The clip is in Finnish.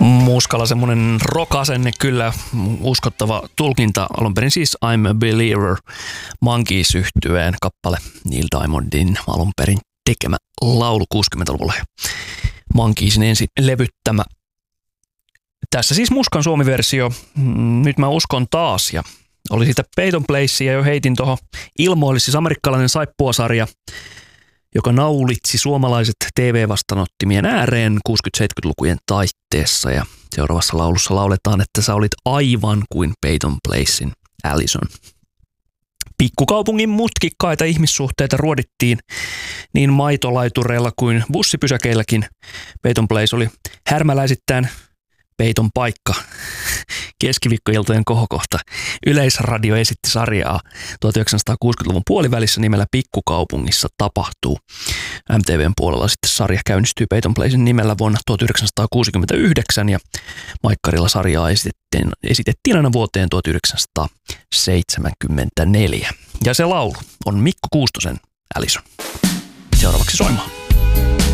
Muskalla semmoinen rock-asenne, kyllä uskottava tulkinta. Alun perin siis I'm a Believer, Monkees-yhtyeen kappale, Neil Diamondin alun perin tekemä laulu 60-luvulla. Monkeesin ensin levyttämä. Tässä siis Muskan suomi-versio. Nyt mä uskon taas, ja oli siitä Peyton Placea jo heitin tuohon. Ilmoille siis amerikkalainen saippuasarja, joka naulitsi suomalaiset TV-vastaanottimien ääreen 60-70-lukujen taitteessa. Ja seuraavassa laulussa lauletaan, että sä olit aivan kuin Peyton Placein Allison. Pikkukaupungin mutkikkaita ihmissuhteita ruodittiin niin maitolaitureilla kuin bussipysäkeilläkin. Peyton Place oli härmäläisittäin Peyton paikka. Keskiviikkoiltojen kohokohta. Yleisradio esitti sarjaa 1960-luvun puolivälissä nimellä Pikkukaupungissa tapahtuu. MTVn puolella sitten sarja käynnistyy Peyton Placen nimellä vuonna 1969 ja Maikkarilla sarjaa esitettiin aina vuoteen 1974. Ja se laulu on Mikko Kuustosen Allison. Seuraavaksi soimaan.